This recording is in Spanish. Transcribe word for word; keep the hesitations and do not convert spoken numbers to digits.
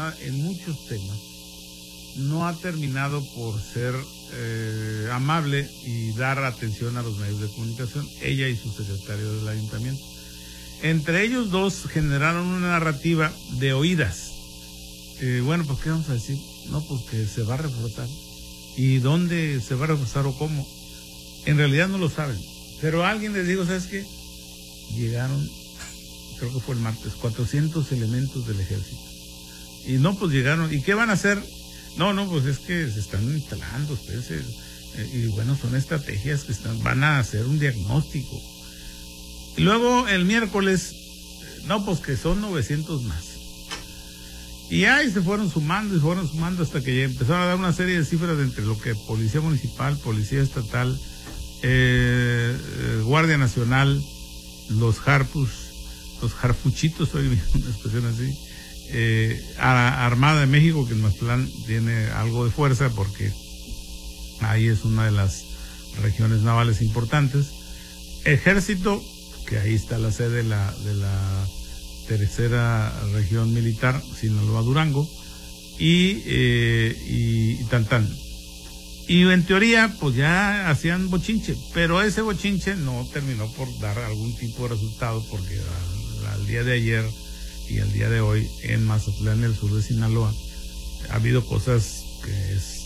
ha, en muchos temas, no ha terminado por ser eh, amable y dar atención a los medios de comunicación, ella y su secretario del ayuntamiento. Entre ellos dos generaron una narrativa de oídas. Eh, bueno, pues ¿qué vamos a decir? No, pues que se va a reforzar. ¿Y dónde se va a reforzar o cómo? En realidad no lo saben. Pero alguien les dijo, ¿sabes qué? Llegaron, creo que fue el martes, cuatrocientos elementos del ejército. Y no, pues llegaron. ¿Y qué van a hacer? No, no, pues es que se están instalando, ustedes, eh, y bueno, son estrategias que están, van a hacer un diagnóstico. Y luego el miércoles, no, pues que son novecientos más. Y ahí se fueron sumando y se fueron sumando hasta que ya empezaron a dar una serie de cifras entre lo que Policía Municipal, Policía Estatal, eh, eh, Guardia Nacional, los Harpus, los Harfuchitos, hoy vi una expresión así, eh, a, Armada de México, que en Mazatlán tiene algo de fuerza porque ahí es una de las regiones navales importantes, Ejército, que ahí está la sede de la, de la tercera región militar, Sinaloa, Durango, y, eh, y, y Tantán. Y en teoría, pues ya hacían bochinche, pero ese bochinche no terminó por dar algún tipo de resultado, porque al, al día de ayer y al día de hoy, en Mazatlán, en el sur de Sinaloa, ha habido cosas que es